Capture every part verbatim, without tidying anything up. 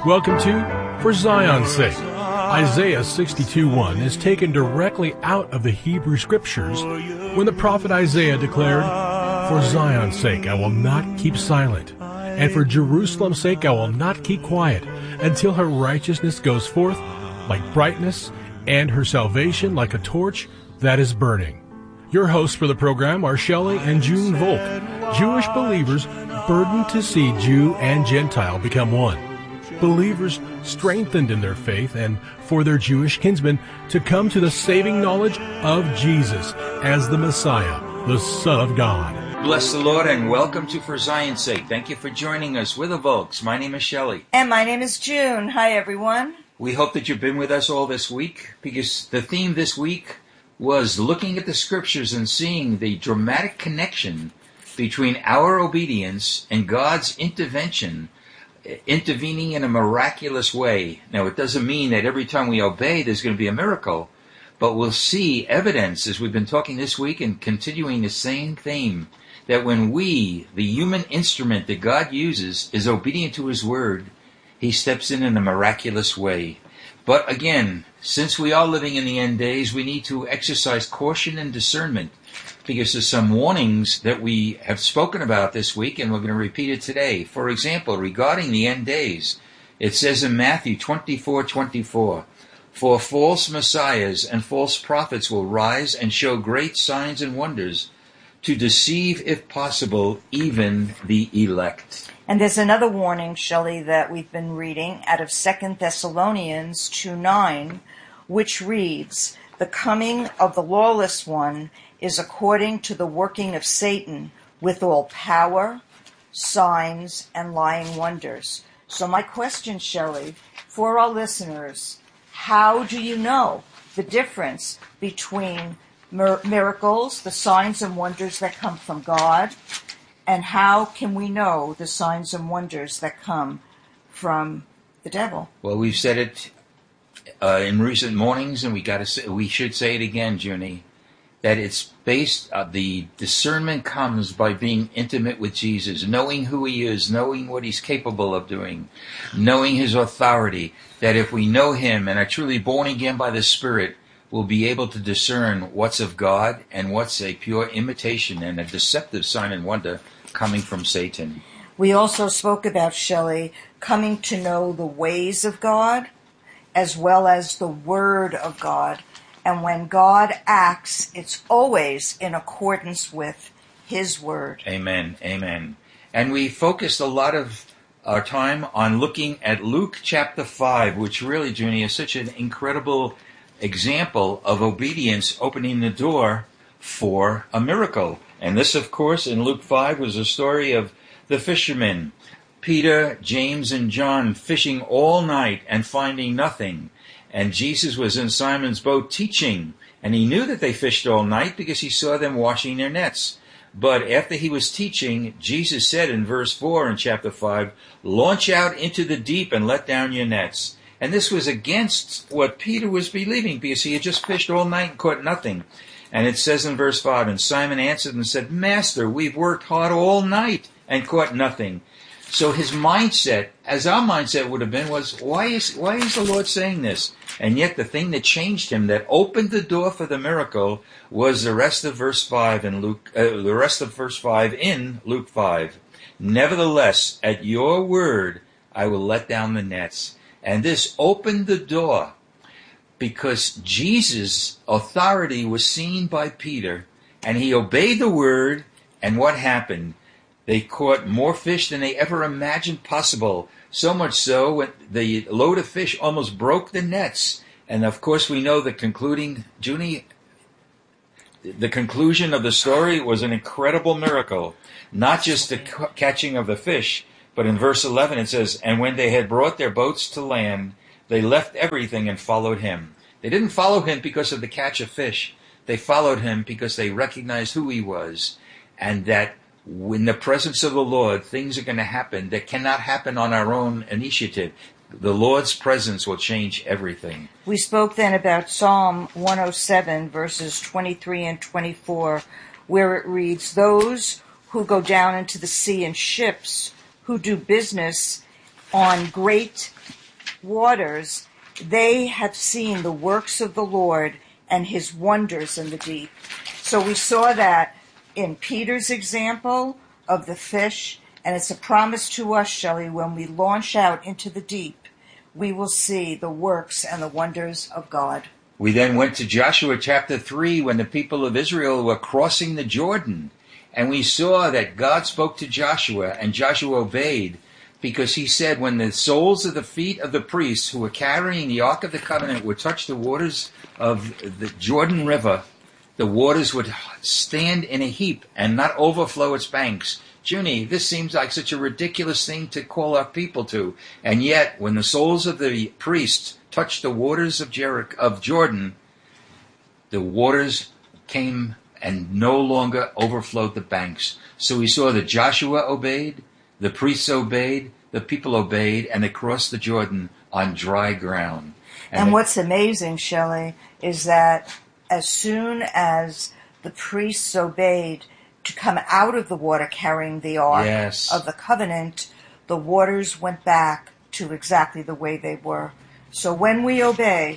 Welcome to For Zion's Sake. Isaiah sixty-two one is taken directly out of the Hebrew Scriptures when the prophet Isaiah declared, "For Zion's sake I will not keep silent, and for Jerusalem's sake I will not keep quiet, until her righteousness goes forth like brightness, and her salvation like a torch that is burning." Your hosts for the program are Shelley and June Volk, Jewish believers burdened to see Jew and Gentile become one. Believers strengthened in their faith, and for their Jewish kinsmen to come to the saving knowledge of Jesus as the Messiah, the Son of God. Bless the Lord and welcome to For Zion's Sake. Thank you for joining us. We're the Volks. My name is Shelley. And my name is June. Hi, everyone. We hope that you've been with us all this week, because the theme this week was looking at the Scriptures and seeing the dramatic connection between our obedience and God's intervention, intervening in a miraculous way. Now, it doesn't mean that every time we obey there's going to be a miracle, but we'll see evidence, as we've been talking this week and continuing the same theme, that when we, the human instrument that God uses, is obedient to His Word, He steps in in a miraculous way. But again, since we are living in the end days, we need to exercise caution and discernment, because there's some warnings that we have spoken about this week, and we're going to repeat it today. For example, regarding the end days, it says in Matthew twenty-four twenty-four, "For false messiahs and false prophets will rise and show great signs and wonders, to deceive, if possible, even the elect." And there's another warning, Shelley, that we've been reading out of Second Thessalonians two nine, which reads, "The coming of the lawless one is according to the working of Satan, with all power, signs, and lying wonders." So my question, Shelley, for our listeners, how do you know the difference between mir- miracles, the signs and wonders that come from God, and how can we know the signs and wonders that come from the devil? Well, we've said it uh, in recent mornings, and we got to say, we should say it again, Junie, that it's based, uh, the discernment comes by being intimate with Jesus, knowing who He is, knowing what He's capable of doing, knowing His authority, that if we know Him and are truly born again by the Spirit, we'll be able to discern what's of God and what's a pure imitation and a deceptive sign and wonder coming from Satan. We also spoke about, Shelley, coming to know the ways of God as well as the Word of God. And when God acts, it's always in accordance with His Word. Amen, amen. And we focused a lot of our time on looking at Luke chapter five, which really, Junie, is such an incredible example of obedience opening the door for a miracle. And this, of course, in Luke five was a story of the fishermen, Peter, James, and John, fishing all night and finding nothing. And Jesus was in Simon's boat teaching, and He knew that they fished all night because He saw them washing their nets. But after He was teaching, Jesus said in verse four in chapter five, "Launch out into the deep and let down your nets." And this was against what Peter was believing, because he had just fished all night and caught nothing. And it says in verse five, "And Simon answered and said, 'Master, we've worked hard all night and caught nothing.'" So his mindset, as our mindset would have been, was, why is why is the Lord saying this? And yet the thing that changed him, that opened the door for the miracle, was the rest of verse five in Luke. Uh, the rest of verse five in Luke five. "Nevertheless, at your word, I will let down the nets." And this opened the door, because Jesus' authority was seen by Peter, and he obeyed the word. And what happened? They caught more fish than they ever imagined possible. So much so, when the load of fish almost broke the nets. And of course, we know the concluding, Junie, the conclusion of the story was an incredible miracle. Not just the catching of the fish, but in verse eleven it says, "And when they had brought their boats to land, they left everything and followed Him." They didn't follow Him because of the catch of fish. They followed Him because they recognized who He was, and that in the presence of the Lord, things are going to happen that cannot happen on our own initiative. The Lord's presence will change everything. We spoke then about Psalm one oh seven, verses twenty-three and twenty-four, where it reads, "Those who go down into the sea in ships, who do business on great waters, they have seen the works of the Lord and his wonders in the deep. So we saw that in Peter's example of the fish, and it's a promise to us, Shelley, when we launch out into the deep, we will see the works and the wonders of God. We then went to Joshua chapter three when the people of Israel were crossing the Jordan. And we saw that God spoke to Joshua, and Joshua obeyed, because he said, when the soles of the feet of the priests who were carrying the Ark of the Covenant would touch the waters of the Jordan River, the waters would stand in a heap and not overflow its banks. Junie, this seems like such a ridiculous thing to call our people to. And yet, when the soles of the priests touched the waters of Jericho, of Jordan, the waters came and no longer overflowed the banks. So we saw that Joshua obeyed, the priests obeyed, the people obeyed, and they crossed the Jordan on dry ground. And, And what's amazing, Shelley, is that as soon as the priests obeyed to come out of the water carrying the Ark Yes. of the Covenant, the waters went back to exactly the way they were. So when we obey,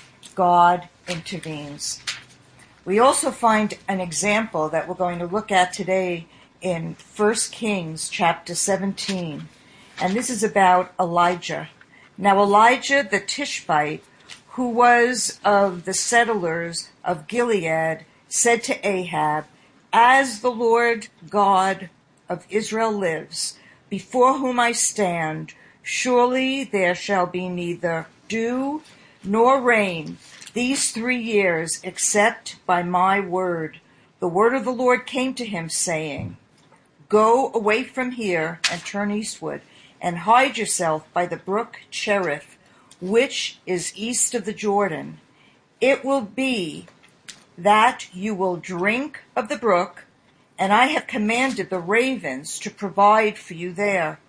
God intervenes. We also find an example that we're going to look at today in First Kings chapter seventeen. And this is about Elijah. Now Elijah the Tishbite, who was of the settlers of Gilead, said to Ahab, "As the Lord God of Israel lives, before whom I stand, surely there shall be neither dew nor rain these three years, except by my word." The word of the Lord came to him, saying, "Go away from here and turn eastward, and hide yourself by the brook Cherith, which is east of the Jordan. It will be that you will drink of the brook, and I have commanded the ravens to provide for you there."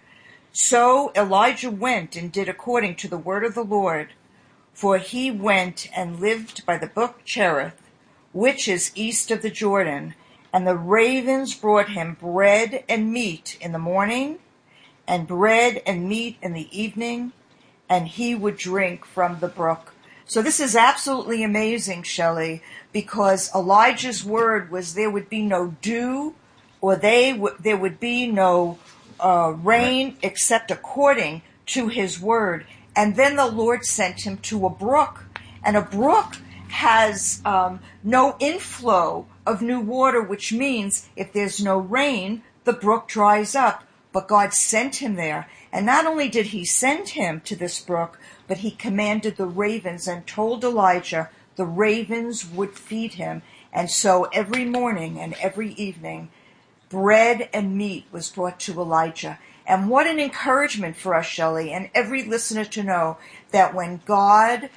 So Elijah went and did according to the word of the Lord. For he went and lived by the brook Cherith, which is east of the Jordan, and the ravens brought him bread and meat in the morning, and bread and meat in the evening, and he would drink from the brook. So this is absolutely amazing, Shelley, because Elijah's word was there would be no dew, or they w- there would be no uh, rain, except according to his word. And then the Lord sent him to a brook, and a brook has um, no inflow of new water, which means if there's no rain, the brook dries up. But God sent him there. And not only did he send him to this brook, but he commanded the ravens and told Elijah the ravens would feed him. And so every morning and every evening, bread and meat was brought to Elijah. And what an encouragement for us, Shelley, and every listener to know that when God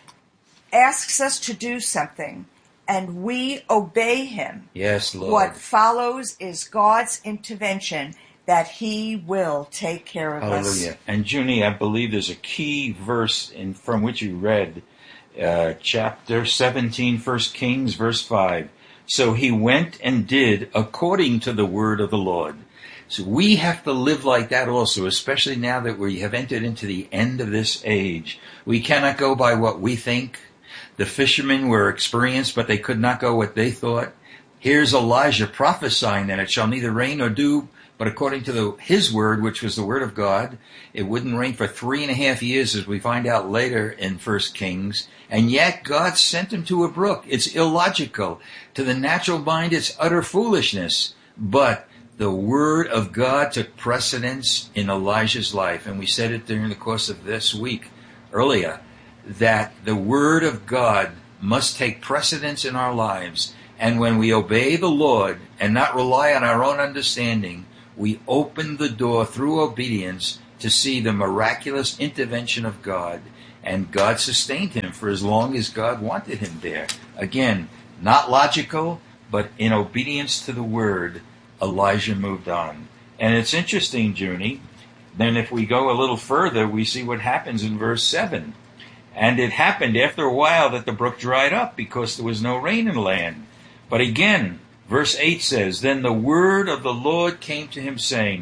asks us to do something and we obey him, Yes, Lord. what follows is God's intervention, that he will take care of us. Hallelujah. And Junie, I believe there's a key verse in from which you read, uh, chapter seventeen, First Kings, verse five. So he went and did according to the word of the Lord. So we have to live like that also, especially now that we have entered into the end of this age. We cannot go by what we think. The fishermen were experienced, but they could not go what they thought. Here's Elijah prophesying that it shall neither rain nor dew, but according to the, his word, which was the word of God, it wouldn't rain for three and a half years, as we find out later in First Kings. And yet God sent him to a brook. It's illogical. To the natural mind, it's utter foolishness. But the word of God took precedence in Elijah's life. And we said it during the course of this week earlier, that the word of God must take precedence in our lives. And when we obey the Lord and not rely on our own understanding, we open the door through obedience to see the miraculous intervention of God. And God sustained him for as long as God wanted him there. Again, not logical, but in obedience to the word, Elijah moved on. And it's interesting, Junie, then if we go a little further, we see what happens in verse seven. And it happened after a while that the brook dried up because there was no rain in the land. But again, verse eight says, Then the word of the Lord came to him, saying,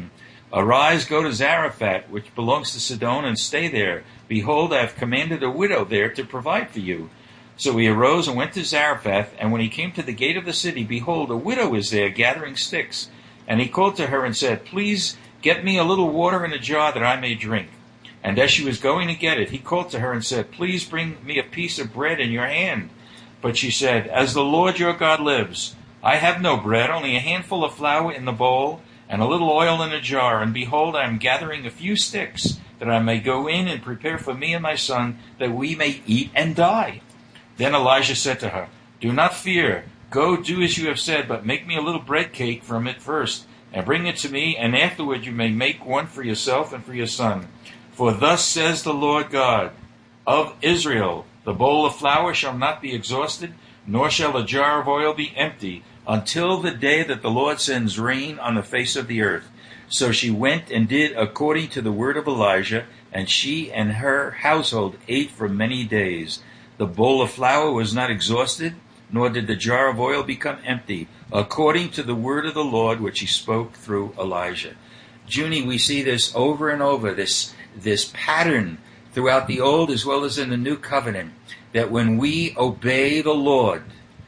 Arise, go to Zarephath, which belongs to Sidon, and stay there. Behold, I have commanded a widow there to provide for you. So he arose and went to Zarephath, and when he came to the gate of the city, behold, a widow was there gathering sticks. And he called to her and said, Please get me a little water in a jar that I may drink. And as she was going to get it, he called to her and said, Please bring me a piece of bread in your hand. But she said, As the Lord your God lives, I have no bread, only a handful of flour in the bowl, and a little oil in a jar. And behold, I am gathering a few sticks, that I may go in and prepare for me and my son, that we may eat and die. Then Elijah said to her, Do not fear. Go do as you have said, but make me a little bread cake from it first, and bring it to me, and afterward you may make one for yourself and for your son. For thus says the Lord God of Israel, The bowl of flour shall not be exhausted, nor shall a jar of oil be empty, until the day that the Lord sends rain on the face of the earth. So she went and did according to the word of Elijah, and she and her household ate for many days. The bowl of flour was not exhausted, nor did the jar of oil become empty, according to the word of the Lord which he spoke through Elijah. Junie, we see this over and over, this, this pattern throughout the Old as well as in the New Covenant, that when we obey the Lord,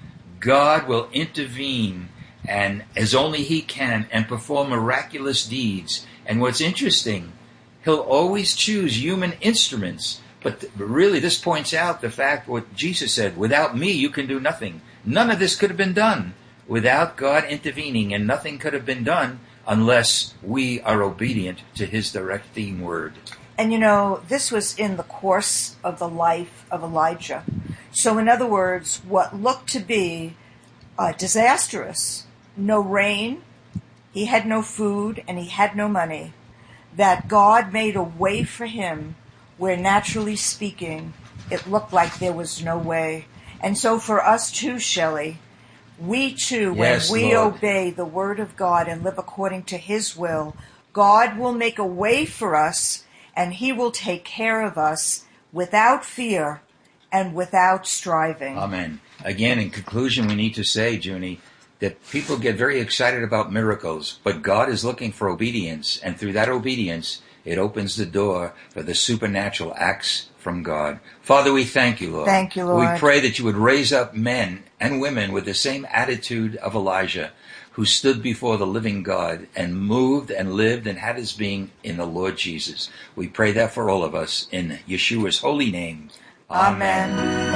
God will intervene and as only he can and perform miraculous deeds. And what's interesting, he'll always choose human instruments. But really, this points out the fact what Jesus said, without me, you can do nothing. None of this could have been done without God intervening, and nothing could have been done unless we are obedient to his directing word. And you know, this was in the course of the life of Elijah. So in other words, what looked to be uh, disastrous, no rain, he had no food, and he had no money, that God made a way for him where, naturally speaking, it looked like there was no way. And so for us too, Shelley, we too, yes, when we Lord. obey the word of God and live according to his will, God will make a way for us, and he will take care of us without fear and without striving. Amen. Again, in conclusion, we need to say, Junie, that people get very excited about miracles, but God is looking for obedience, and through that obedience, it opens the door for the supernatural acts from God. Father, we thank you, Lord. Thank you, Lord. We pray that you would raise up men and women with the same attitude of Elijah, who stood before the living God and moved and lived and had his being in the Lord Jesus. We pray that for all of us in Yeshua's holy name. Amen.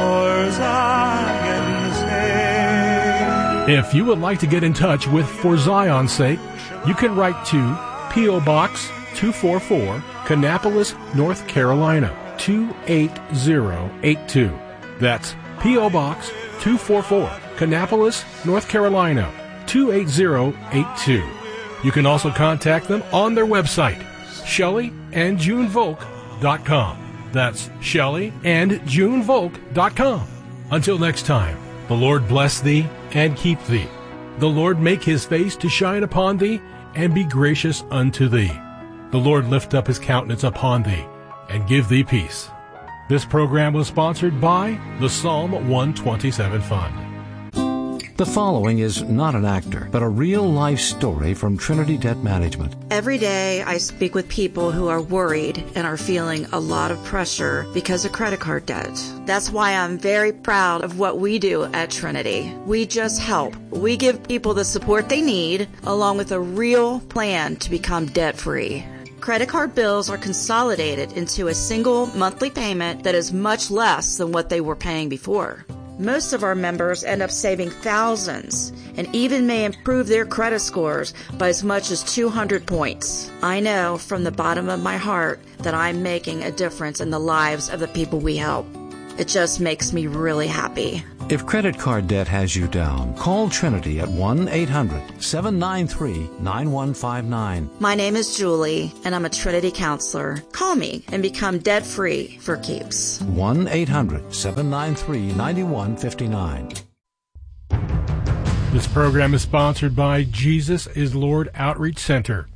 If you would like to get in touch with For Zion's Sake, you can write to P O. Box two forty-four, Kannapolis, North Carolina, two eight zero eight two. That's P O. Box two forty-four, Kannapolis, North Carolina, two eight zero eight two. You can also contact them on their website, Shelley and June Volk dot com. That's Shelley and June Volk dot com. Until next time, the Lord bless thee and keep thee. The Lord make his face to shine upon thee and be gracious unto thee. The Lord lift up his countenance upon thee and give thee peace. This program was sponsored by the Psalm one twenty-seven Fund. The following is not an actor, but a real-life story from Trinity Debt Management. Every day I speak with people who are worried and are feeling a lot of pressure because of credit card debt. That's why I'm very proud of what we do at Trinity. We just help. We give people the support they need, along with a real plan to become debt-free. Credit card bills are consolidated into a single monthly payment that is much less than what they were paying before. Most of our members end up saving thousands and even may improve their credit scores by as much as two hundred points. I know from the bottom of my heart that I'm making a difference in the lives of the people we help. It just makes me really happy. If credit card debt has you down, call Trinity at one eight hundred seven nine three nine one five nine. My name is Julie, and I'm a Trinity counselor. Call me and become debt-free for keeps. one eight hundred seven nine three nine one five nine. This program is sponsored by Jesus is Lord Outreach Center.